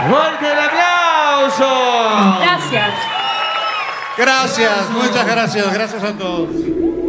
¡Fuerte el aplauso! Gracias. Gracias, muchas gracias. Gracias a todos.